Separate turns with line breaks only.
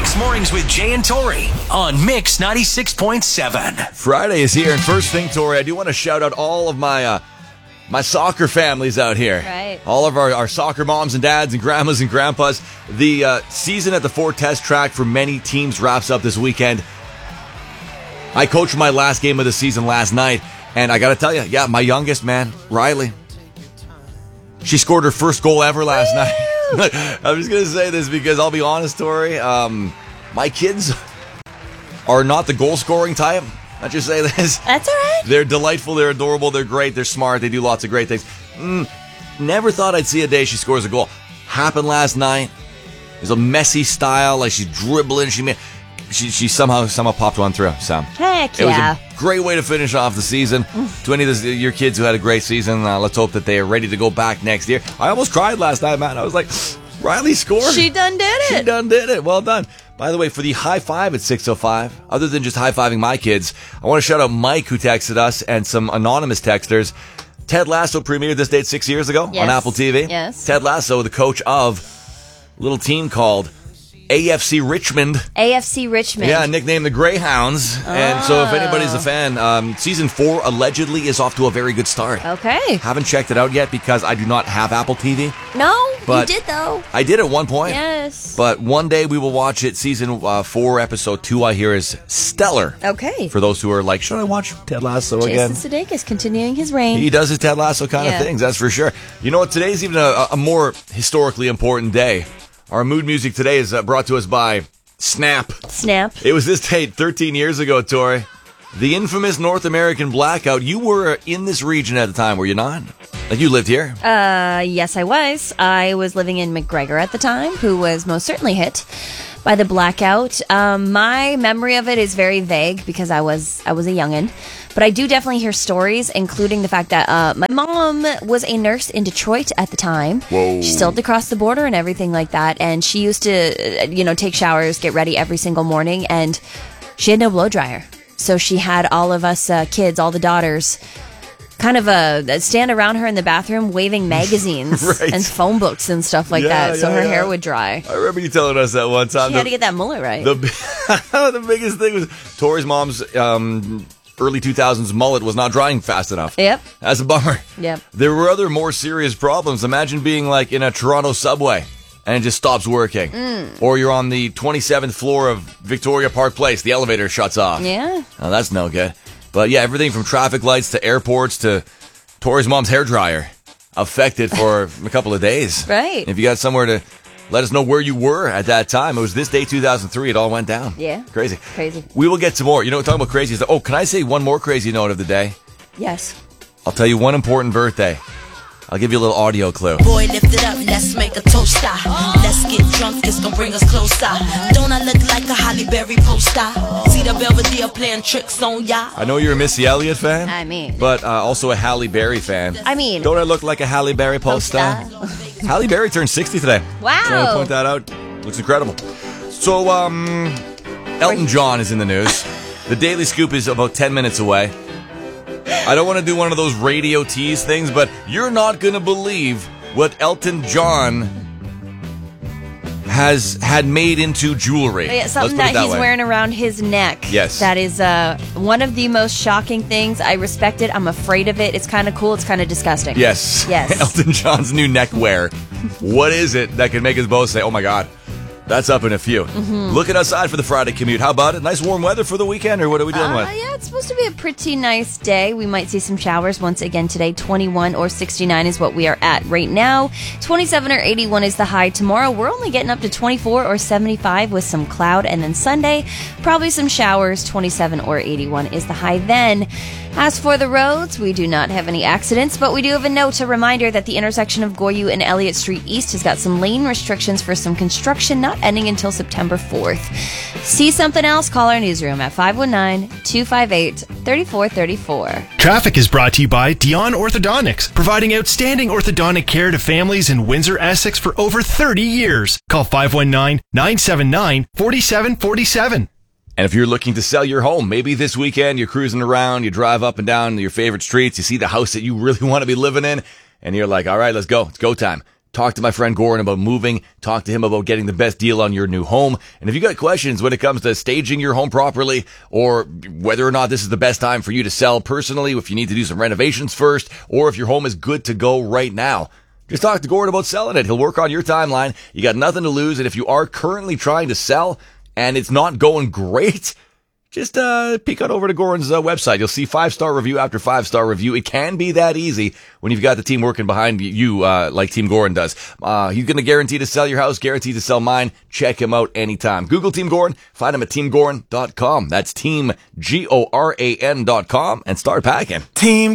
Mix Mornings with Jay and Tori on Mix 96.7.
Friday is here, and first thing, Tori, I do want to shout out all of my soccer families out here.
Right.
All of our soccer moms and dads and grandmas and grandpas. The season at the Ford Test Track for many teams wraps up this weekend. I coached my last game of the season last night, and I got to tell you, my youngest, man, Riley, she scored her first goal ever last night. I'm just going to say this because I'll be honest, Tori, my kids are not the goal-scoring type. I'll just say this.
That's all right.
They're delightful, they're adorable, they're great, they're smart, they do lots of great things. Never thought I'd see a day she scores a goal. Happened last night. It was a messy style, like she's dribbling. She somehow popped one through. So
Heck
it was
yeah.
a great way to finish off the season. To any of your kids who had a great season, let's hope that they are ready to go back next year. I almost cried last night, man. I was like, Riley scored.
She done did it.
She done did it. Well done. By the way, for the high five at 6:05, other than just high-fiving my kids, I want to shout out Mike, who texted us, and some anonymous texters. Ted Lasso premiered this date 6 years ago on Apple TV.
Yes.
Ted Lasso, the coach of a little team called AFC Richmond.
AFC Richmond.
Yeah, nicknamed the Greyhounds. And so if anybody's a fan, season 4 allegedly is off to a very good start.
Okay.
Haven't checked it out yet because I do not have Apple TV.
No,
But
you did though.
I did at one point.
Yes.
But one day we will watch it. Season 4, episode 2, I hear, is stellar.
Okay.
For those who are like, should I watch Ted Lasso again?
Jason Sudeikis continuing his reign.
He does his Ted Lasso kind of things, that's for sure. You know what? Today's even a more historically important day. Our mood music today is brought to us by Snap.
Snap.
It was this date 13 years ago, Tori. The infamous North American blackout. You were in this region at the time, were you not? Like, you lived here?
Yes, I was. I was living in McGregor at the time, who was most certainly hit by the blackout. My memory of it is very vague because I was a youngin'. But I do definitely hear stories, including the fact that my mom was a nurse in Detroit at the time.
Whoa.
She still had to cross the border and everything like that. And she used to, take showers, get ready every single morning. And she had no blow dryer. So she had all of us kids, all the daughters, kind of stand around her in the bathroom waving magazines
Right.
and phone books and stuff like that. So her hair would dry.
I remember you telling us that one time.
She had to get that mullet right.
The biggest thing was Tori's mom's early 2000s mullet was not drying fast enough.
Yep.
That's a bummer.
Yep.
There were other more serious problems. Imagine being like in a Toronto subway and it just stops working. Or you're on the 27th floor of Victoria Park Place. The elevator shuts off.
Yeah.
Oh, that's no good. But yeah, everything from traffic lights to airports to Tori's mom's hairdryer affected for a couple of days.
Right.
If you got somewhere to let us know where you were at that time. It was this day, 2003. It all went down.
Yeah.
Crazy.
Crazy.
We will get to more. You know, talking about crazy stuff. Oh, can I say one more crazy note of the day?
Yes.
I'll tell you one important birthday. I'll give you a little audio clue.
Boy, lift it up, let's make a toast. Let's get drunk, it's gonna bring us closer. Don't I look like a Halle Berry poster? See the Belvedere playing tricks on ya?
I know you're a Missy Elliott fan.
I mean.
But also a Halle Berry fan.
I mean.
Don't I look like a Halle Berry poster? Halle Berry turned 60 today.
Wow.
Just want to point that out. Looks incredible. So, Elton John is in the news. The Daily Scoop is about 10 minutes away. I don't want to do one of those radio tease things, but you're not going to believe what Elton John has had made into jewelry.
Yeah, something that he's wearing around his neck.
Yes.
That is one of the most shocking things. I respect it. I'm afraid of it. It's kind of cool. It's kind of disgusting.
Yes.
Yes.
Elton John's new neckwear. What is it that can make us both say, oh my God, that's up in a few. Looking outside for the Friday commute. How about it? Nice warm weather for the weekend, or what are we dealing with?
Yeah, it's supposed to be a pretty nice day. We might see some showers once again today. 21 or 69 is what we are at right now. 27 or 81 is the high tomorrow. We're only getting up to 24 or 75 with some cloud. And then Sunday, probably some showers. 27 or 81 is the high then. As for the roads, we do not have any accidents, but we do have a reminder that the intersection of Goyou and Elliott Street East has got some lane restrictions for some construction not ending until September 4th. See something else? Call our newsroom at 519-258-3434.
Traffic is brought to you by Dion Orthodontics, providing outstanding orthodontic care to families in Windsor, Essex for over 30 years. Call 519-979-4747.
And if you're looking to sell your home, maybe this weekend you're cruising around, you drive up and down your favorite streets, you see the house that you really want to be living in, and you're like, all right, let's go. It's go time. Talk to my friend Goran about moving. Talk to him about getting the best deal on your new home. And if you got questions when it comes to staging your home properly, or whether or not this is the best time for you to sell personally, if you need to do some renovations first, or if your home is good to go right now, just talk to Goran about selling it. He'll work on your timeline. You got nothing to lose. And if you are currently trying to sell and it's not going great, just peek on over to Goran's website. You'll see 5-star review after 5-star review. It can be that easy when you've got the team working behind you like Team Goran does. He's going to guarantee to sell your house, guarantee to sell mine. Check him out anytime. Google Team Goran. Find him at teamgoran.com. That's teamgoran.com and start packing.
Team